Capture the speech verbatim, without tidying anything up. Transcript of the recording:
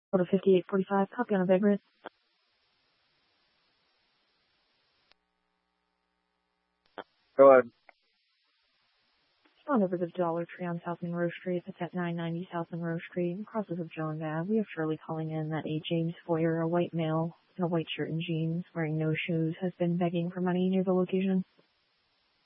Go to fifty-eight forty-five, copy on a vagrant. Go ahead. Spawn over to the Dollar Tree on South Monroe Street. It's at nine ninety South Monroe Street, crosses of Jones Ave. We have Shirley calling in that a James Foyer, a white male in a white shirt and jeans, wearing no shoes, has been begging for money near the location.